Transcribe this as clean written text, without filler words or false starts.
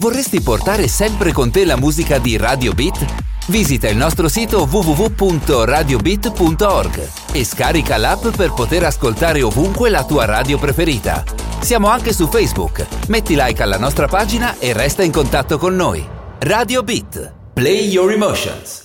Vorresti portare sempre con te la musica di Radio Beat? Visita il nostro sito www.radiobeat.org e scarica l'app per poter ascoltare ovunque la tua radio preferita. Siamo anche su Facebook. Metti like alla nostra pagina e resta in contatto con noi. Radio Beat. Play your emotions.